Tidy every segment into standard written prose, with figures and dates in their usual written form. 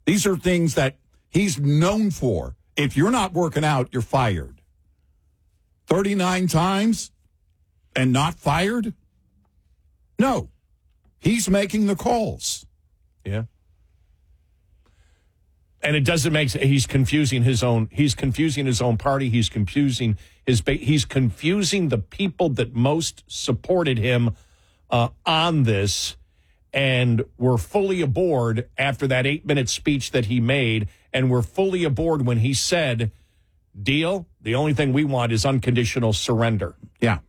These are things that he's known for. If you're not working out, you're fired. 39 times and not fired? No. He's making the calls. Yeah. And it doesn't make sense. He's confusing his own party. He's confusing the people that most supported him on this and were fully aboard after that 8-minute speech that he made, and were fully aboard when he said, deal, the only thing we want is unconditional surrender. Yeah.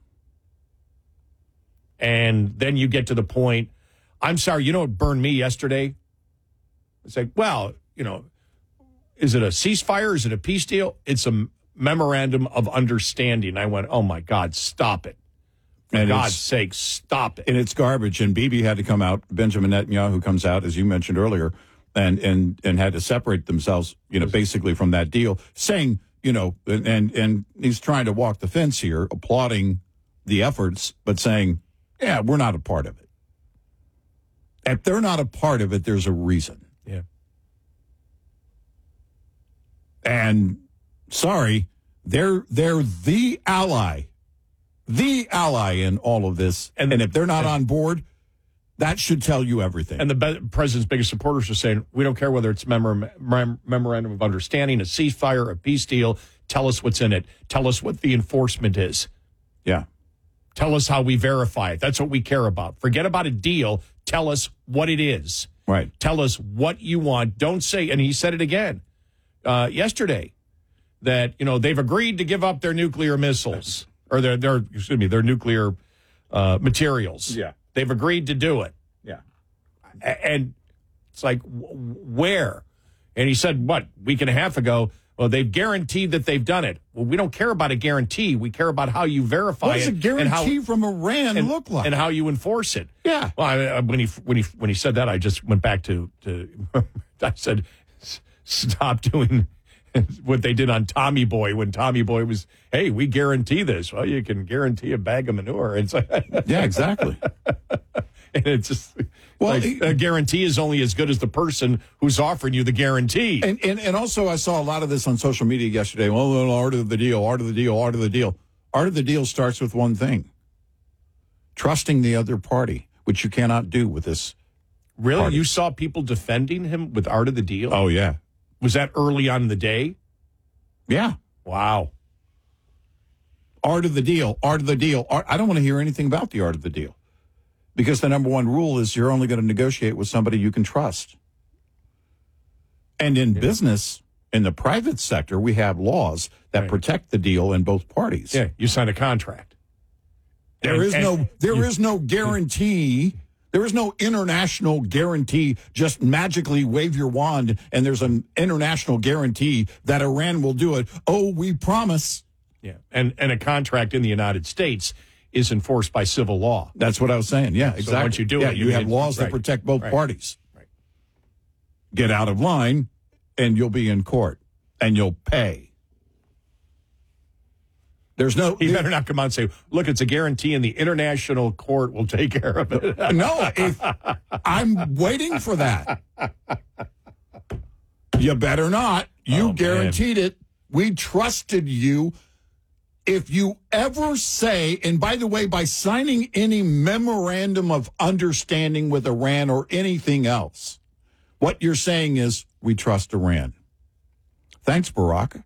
And then you get to the point, I'm sorry, you know what burned me yesterday? It's like, well, is it a ceasefire? Is it a peace deal? It's a memorandum of understanding. I went, oh, my God, stop it. For God's sake, stop it. And it's garbage. And Bibi had to come out, Benjamin Netanyahu comes out, as you mentioned earlier, and had to separate themselves, basically from that deal, saying, and he's trying to walk the fence here, applauding the efforts, but saying, yeah, we're not a part of it. If they're not a part of it, there's a reason. Yeah. And sorry, they're the ally in all of this. And if they're not on board, that should tell you everything. And the president's biggest supporters are saying, we don't care whether it's memorandum of understanding, a ceasefire, a peace deal. Tell us what's in it. Tell us what the enforcement is. Yeah. Tell us how we verify it. That's what we care about. Forget about a deal. Tell us what it is. Right. Tell us what you want. Don't say, and he said it again yesterday, that, they've agreed to give up their nuclear missiles or their nuclear materials. Yeah. They've agreed to do it. Yeah. And it's like, where? And he said, what, week and a half ago, well, they've guaranteed that they've done it. Well, we don't care about a guarantee. We care about how you verify it. What does a guarantee from Iran look like? And how you enforce it. Yeah. Well, when he said that, I just went back to I said, stop doing what they did on Tommy Boy when Tommy Boy was, hey, we guarantee this. Well, you can guarantee a bag of manure. It's like, yeah, exactly. And it's just, a guarantee is only as good as the person who's offering you the guarantee. And also I saw a lot of this on social media yesterday. Well, art of the deal, art of the deal, art of the deal. Art of the deal starts with one thing: trusting the other party, which you cannot do with this. Really? Party. You saw people defending him with art of the deal? Oh, yeah. Was that early on in the day? Yeah. Wow. Art of the deal, art of the deal. I don't want to hear anything about the art of the deal. Because the number one rule is you're only going to negotiate with somebody you can trust. And in business, in the private sector, we have laws that protect the deal in both parties. Yeah, you sign a contract. There is no guarantee. There is no international guarantee. Just magically wave your wand and there's an international guarantee that Iran will do it. Oh, we promise. Yeah, and a contract in the United States is enforced by civil law. That's what I was saying. Yeah, exactly. So once you do it, you have laws that protect both parties. Right. Get out of line, and you'll be in court, and you'll pay. There's no. He better not come out and say, "Look, it's a guarantee, and the international court will take care of it." No, I'm waiting for that. You better not. You guaranteed it. We trusted you. If you ever say, and by the way, by signing any memorandum of understanding with Iran or anything else, what you're saying is, we trust Iran. Thanks, Barack.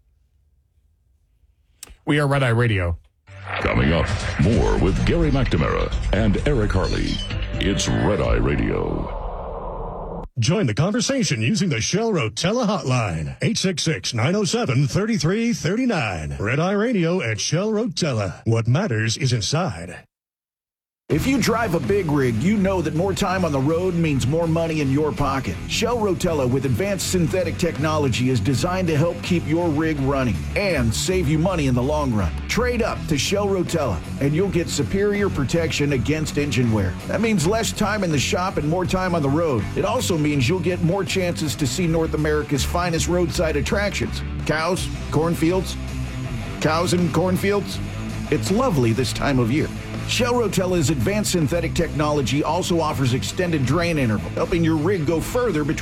We are Red Eye Radio. Coming up, more with Gary McNamara and Eric Harley. It's Red Eye Radio. Join the conversation using the Shell Rotella hotline, 866-907-3339. Red Eye Radio at Shell Rotella. What matters is inside. If you drive a big rig, you know that more time on the road means more money in your pocket. Shell Rotella with advanced synthetic technology is designed to help keep your rig running and save you money in the long run. Trade up to Shell Rotella and you'll get superior protection against engine wear. That means less time in the shop and more time on the road. It also means you'll get more chances to see North America's finest roadside attractions. Cows, cornfields, cows and cornfields. It's lovely this time of year. Shell Rotella's advanced synthetic technology also offers extended drain interval, helping your rig go further between